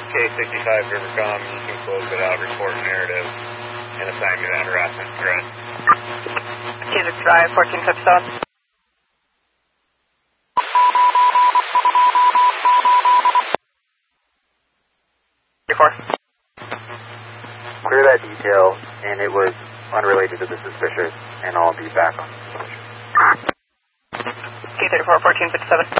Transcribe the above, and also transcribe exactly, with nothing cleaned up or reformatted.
K sixty-five Rivercom, you can close it out, report narrative, and assign me that harassment threat. K sixty-five, fourteen fifty-seven. Clear that detail, and it was unrelated to the suspicious, and I'll be back on the suspicious. K thirty-four, fourteen fifty-seven.